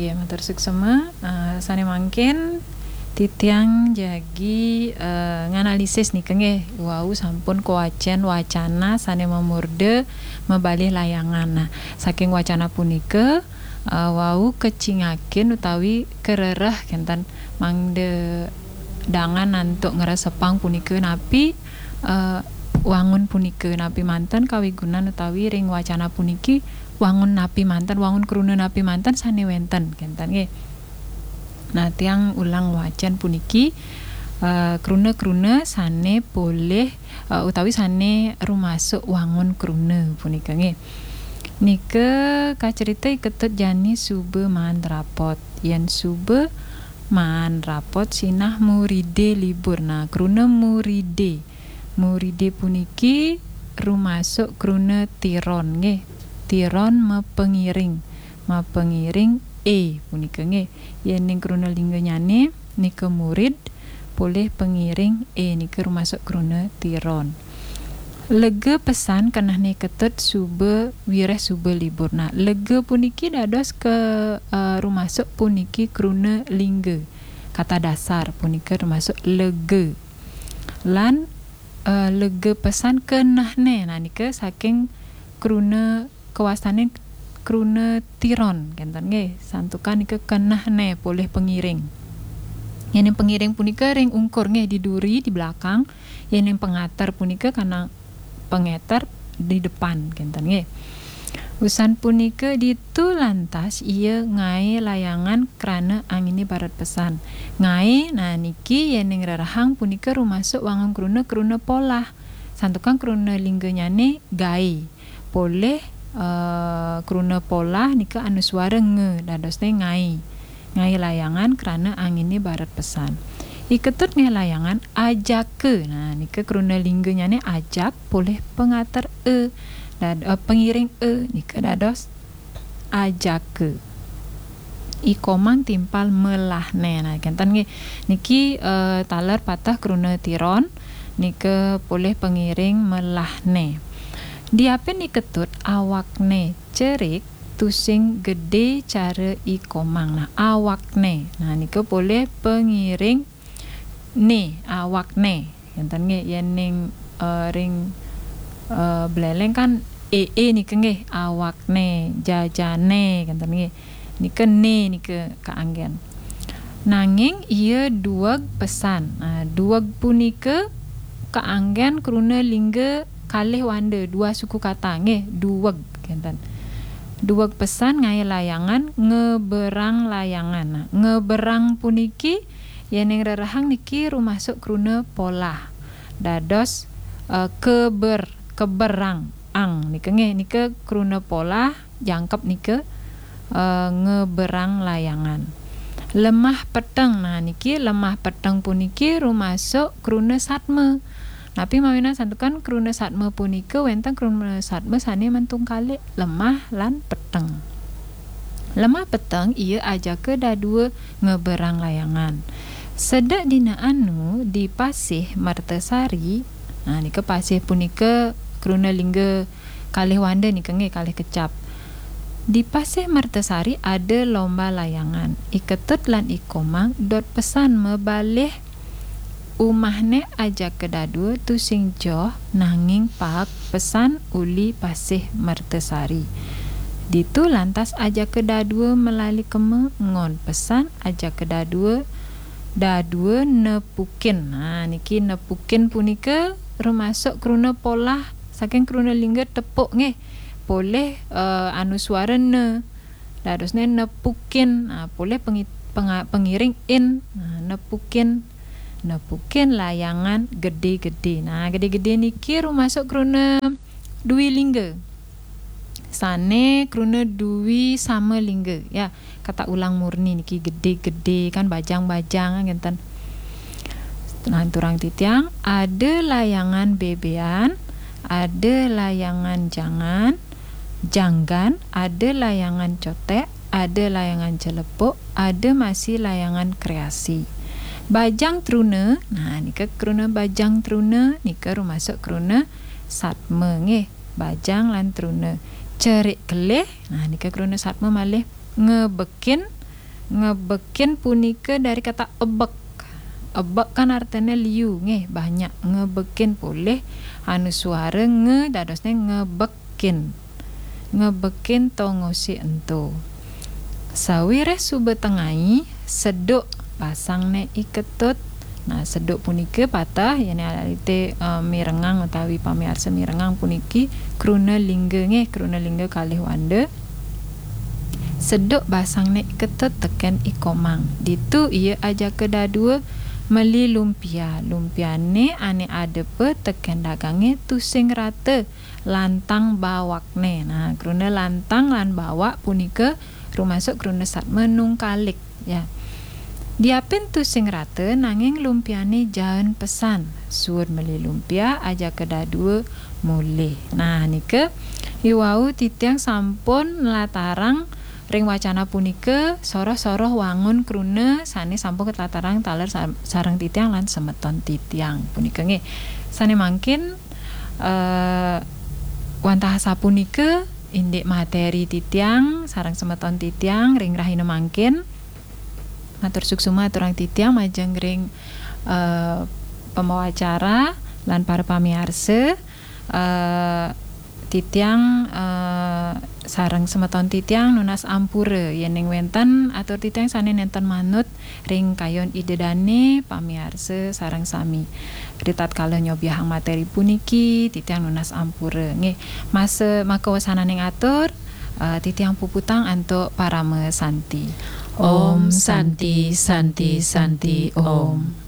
Nggih, matur suksema. Sane mangkin titiang jagi nganalisis nih nggih wau sampun kuajen wacana sane memurde mebalih layangan. Nah, saking wacana punika wau kecingakin utawi kerereh kenten mangde dangan nantuk ngeresepang punika napi wangun punika napi manten kawigunan utawi ring wacana puniki wangun napi manten wangun kruna napi manten sane wenten kenten nggih. Nah, tiang ulang wacan puniki kruna sane boleh utawi sane rumasuk wangun kruna punika nggih. Nika kacerita iketut jani sube man rapot. Yen sube man rapot sinah muride libur. Nah, kruna muride puniki rumasuk kruna tiron nggih. Tiron mapengiring punika nggih. Yen ning kruna lingga nyane nika murid boleh pengiring nika rumasuk kruna tiron. Lega pesan kenah ni ketut sube wireh sube libur. Nah, lega puniki dados ke rumasuk puniki kruna lingga. Kata dasar punika rumasuk lega. Lan lega pesan kenah ne. Nah, nika saking kruna kewastane kruna tiron kenten nggih. Santukan nika kenah ne boleh pengiring. Yen pengiring punika ring ungkur nggih diduri di belakang. Yen pengatar punika kana pengetar di depan kenten nggih. Usan punika ditu lantas ia ngai layangan krana angini barat pesan. Ngai nah niki yen ning rerahang punika rumasuk wangun kruna polah. Santukan kruna lingga nyane gae. Boleh kruna polah nika anu suara nge dadosne ngai layangan krana angini barat pesan. Iketut nge layangan ajak ke. Nah, nika kruna lingga nyane ajak boleh pengatar pengiring nika dados ajak ke. Ikomang timpal melahne. Nah, kenten nggih niki taler patah kruna tiron nika boleh pengiring melahne. Diapen iketut awakne cerik tusing gede cara ikomang. Nah, awakne. Nah, nika boleh pengiring ne awakne. Enten nggih yen ning ring beleleng kan nika nggih awakne jajane kenten nggih. Nika ne nika kaanggen. Nanging ieu dueg pesan. Nah, dueg punika kaanggen kruna lingga kalih wanda dua suku kata nggih dueg kenten. Dueg pesan ngai layangan ngeberang layangan. Nah, ngeberang puniki yen ning rerahang niki rumasuk kruna polah. Dados keberang nika nggih nika kruna polah jangkep nika ngeberang layangan. Lemah peteng. Nah, niki lemah peteng puniki rumasuk kruna satme. Napi mawina santukan kruna satme punika wenten kruna satme sane mantungkali lemah lan peteng. Lemah peteng ieu aja ke dadua ngeberang layangan. Sedak dina anu di Pasih Martasari. Nah, nika Pasih punika kruna lingga kalih wanda nika nggih kalih kecap. Di Pasih Martasari ada lomba layangan. Iketut lan ikomang dot pesan mebalih umahne ajak kedadua tusing joh nanging pak pesan uli Pasih Martasari. Ditu lantas ajak kedadua melali keme ngon pesan ajak kedadua dadua nepukin. Nah, niki nepukin punika rumasuk kruna polah saking kruna lingga tepuk nggih. Boleh anu suara ne dadosne nepukin. Nah, boleh pengiring in. Nah, nepukin layangan gede-gede. Nah, gede-gede niki rumasuk kruna dui lingga. Sane kruna dui sama lingga. Ya, kata ulang murni niki gede-gede kan bajang-bajang ngenten. Nah, turang titiang ada layangan bebean, ada layangan janggan, ada layangan cotek, ada layangan celepuk, ada masih layangan kreasi. Bajang truna. Nah, nika kruna bajang truna nika rumasuk kruna satme nggih. Bajang lan truna. Cerik kelih. Nah, nika kruna satme malih ngebekin Ngebeken punika dari kata ebek. Ebek kan artinya liu nggih, banyak. Ngebeken boleh anu suara nge dadosnya ngebeken. Ngebeken to ngosi ento. Sawire sube tengai seduk pasangne iketut. Nah, seduk puniki patah yani alite mirengang utawi pamiarsa mirengang puniki kruna lingga nggih, kruna lingga kalih wanda. Seduk basangne iketut teken ikomang. Ditu ia aja kedua meli lumpia. Lumpiane ane adepe teken dagange tusing rata lantang bawakne. Nah, kruna lantang lan bawak punika rumasuk kruna sat menungkalik ya. Diapin tusing rata nanging lumpiane jaen pesan. Suur meli lumpia aja kedua mulih. Nah, nika iwau titiang sampun latarang ring wacana punika soroh-soroh wangun kruna sane sampun ketlatarang taler sareng titiang lan semeton titiang punika nggih. Sane mangkin wantah sapunika indik materi titiang sareng semeton titiang ring rahina mangkin matur suksuma aturang titiang majeng ring pembawa acara lan para pamiarsa titiang sareng semeton titiang nunas ampura yening wenten atur titiang sane nenten manut ring kayon idedane pamiarsa sareng sami ritatkala nyobiahang materi puniki titiang nunas ampura nggih masa makawasanan ing atur titiang puputang antuk parame santi. Om Santi Santi Santi Om.